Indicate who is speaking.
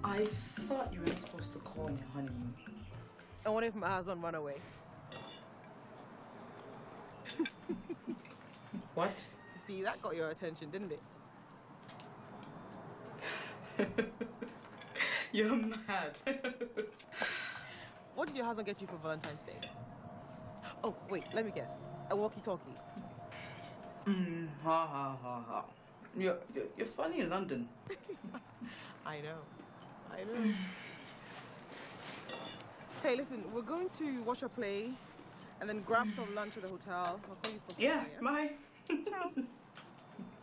Speaker 1: I thought you weren't supposed to call on your honeymoon.
Speaker 2: And what if my husband ran away?
Speaker 1: What?
Speaker 2: See, that got your attention, didn't it?
Speaker 1: You're mad.
Speaker 2: What did your husband get you for Valentine's Day? Oh, wait, let me guess. A walkie-talkie.
Speaker 1: Ha ha ha ha. You're funny in London.
Speaker 2: I know. Hey, listen, we're going to watch a play and then grab some lunch at the hotel. I'll call you for
Speaker 1: Yeah, bye.
Speaker 2: Ciao.